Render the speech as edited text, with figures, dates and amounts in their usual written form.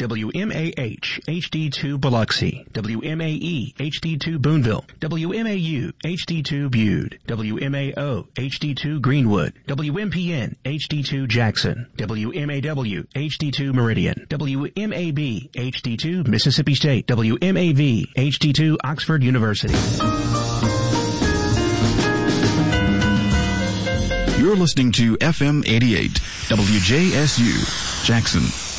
WMAH HD2 Biloxi, WMAE HD2 Boonville, WMAU HD2 Bude, WMAO HD2 Greenwood, WMPN HD2 Jackson, WMAW HD2 Meridian, WMAB HD2 Mississippi State, WMAV HD2 Oxford University. You're listening to FM 88, WJSU, Jackson.